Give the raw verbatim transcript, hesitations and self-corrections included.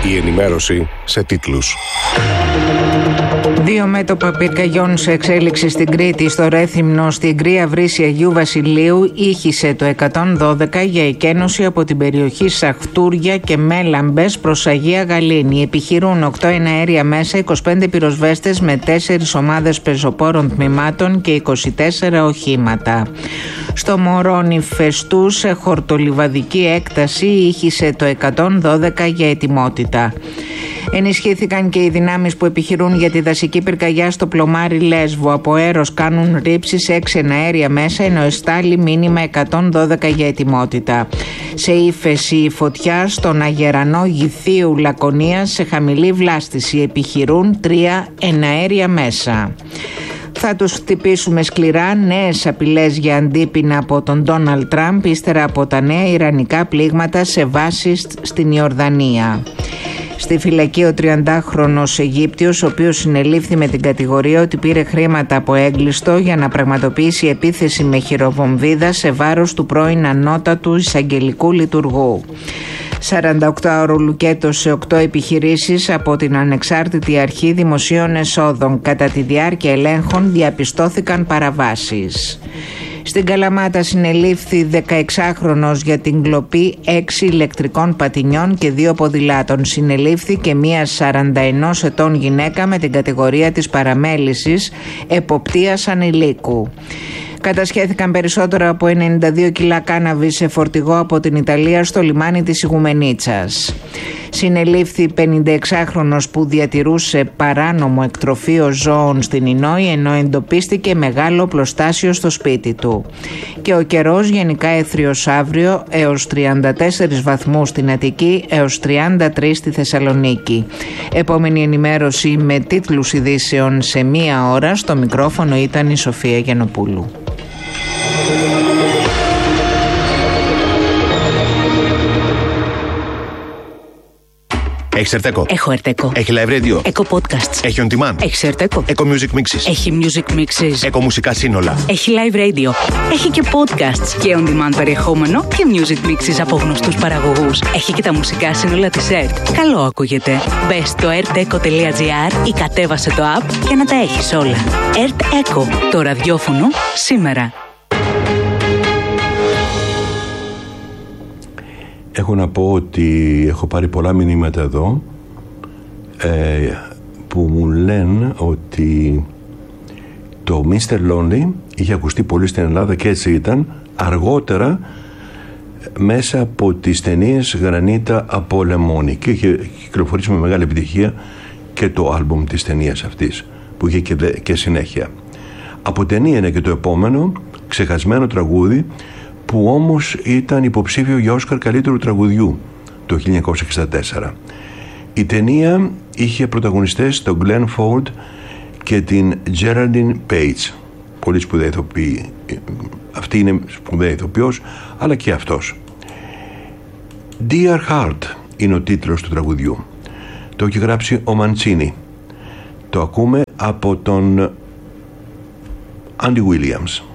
Η ενημέρωση σε τίτλους. Δύο μέτωπα πυρκαγιών σε εξέλιξη στην Κρήτη. Στο Ρέθυμνο, στην Κρύα Βρύση Αγίου Βασιλείου, ήχησε το εκατόν δώδεκα για εκένωση από την περιοχή Σαχτούρια και Μέλαμπες προς Αγία Γαλήνη. Επιχειρούν οκτώ εναέρια μέσα, είκοσι πέντε πυροσβέστες με τέσσερις ομάδες πεζοπόρων τμήματων και είκοσι τέσσερα οχήματα. Στο Μωρόνι Φεστού, σε χορτολιβαδική έκταση, ήχησε το εκατόν δώδεκα για ετοιμότητα. Ενισχύθηκαν και οι δυνάμεις που επιχειρούν για τη δασική πυρκαγιά στο Πλωμάρι Λέσβο. Από αέρος κάνουν ρήψεις έξι εναέρια μέσα, ενώ εστάλει μήνυμα εκατόν δώδεκα για ετοιμότητα. Σε ύφεση η φωτιά στον Αγερανό Γηθίου Λακωνίας, σε χαμηλή βλάστηση, επιχειρούν τρία εναέρια μέσα. Θα τους χτυπήσουμε σκληρά, νέες απειλές για αντίπεινα από τον Ντόναλντ Τραμπ ύστερα από τα νέα ιρανικά πλήγματα σε βάσεις στην Ιορδανία. Στη φυλακή ο τριαντάχρονος Αιγύπτιος, ο οποίος συνελήφθη με την κατηγορία ότι πήρε χρήματα από έγκλειστο για να πραγματοποιήσει επίθεση με χειροβομβίδα σε βάρος του πρώην ανώτατου εισαγγελικού λειτουργού. σαρανταοκτάωρο λουκέτο σε οκτώ επιχειρήσεις από την Ανεξάρτητη Αρχή Δημοσίων Εσόδων. Κατά τη διάρκεια ελέγχων διαπιστώθηκαν παραβάσεις. Στην Καλαμάτα συνελήφθη δεκαεξάχρονος για την κλοπή έξι ηλεκτρικών πατινιών και δύο ποδηλάτων. Συνελήφθη και μία σαρανταενός ετών γυναίκα με την κατηγορία της παραμέλησης εποπτείας ανηλίκου. Κατασχέθηκαν περισσότερα από ενενήντα δύο κιλά κάναβη σε φορτηγό από την Ιταλία στο λιμάνι της Ιγουμενίτσας. Συνελήφθη πενηνταεξάχρονος που διατηρούσε παράνομο εκτροφείο ζώων στην Ινόη, ενώ εντοπίστηκε μεγάλο πλωστάσιο στο σπίτι του. Και ο καιρός γενικά έθριος αύριο, έως τριάντα τέσσερις βαθμούς στην Αττική, έως τριάντα τρεις στη Θεσσαλονίκη. Επόμενη ενημέρωση με τίτλους ειδήσεων σε μία ώρα. Στο μικρόφωνο ήταν η Σοφία Γιαννοπούλου. Έχεις Ερτέκο. Έχω Ερτέκο. Έχει live radio. Έχω podcasts. Έχει on demand. Έχει Ερτέκο. Eco music mixes. Έχει music mixes. Eco μουσικά σύνολα. Έχει live radio. Έχει και podcasts και on demand περιεχόμενο και music mixes από γνωστούς παραγωγούς. Έχει και τα μουσικά σύνολα της ΕΡΤ. Καλό ακούγεται. Μπες στο ερτέκο τελεία τζι άρ ή κατέβασε το app για να τα έχεις όλα. ΕΡΤ Eco. Το ραδιόφωνο σήμερα. Έχω να πω ότι έχω πάρει πολλά μηνύματα εδώ ε, που μου λένε ότι το μίστερ Lonely είχε ακουστεί πολύ στην Ελλάδα και έτσι ήταν, αργότερα μέσα από τις ταινίες Γρανίτα από Λεμόνι, και είχε κυκλοφορήσει με μεγάλη επιτυχία και το άλμπουμ της ταινίας αυτής που είχε και, και συνέχεια. Από ταινία είναι και το επόμενο ξεχασμένο τραγούδι, που όμως ήταν υποψήφιο για Όσκαρ καλύτερου τραγουδιού το χίλια εννιακόσια εξήντα τέσσερα. Η ταινία είχε πρωταγωνιστές τον Glenn Ford και την Geraldine Page, πολύ σπουδαία ηθοποιή. Αυτή είναι σπουδαία ηθοποιός, αλλά και αυτός. Dear Heart είναι ο τίτλος του τραγουδιού. Το έχει γράψει ο Μαντσίνι. Το ακούμε από τον Andy Williams.